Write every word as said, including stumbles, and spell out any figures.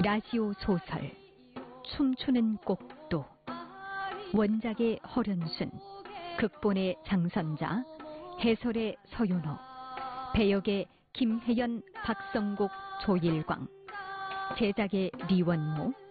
라디오 소설 춤추는 꼭도. 원작의 허련순, 극본의 장선자, 해설의 서윤호, 배역의 김혜연, 박성국, 조일광, 제작의 리원무,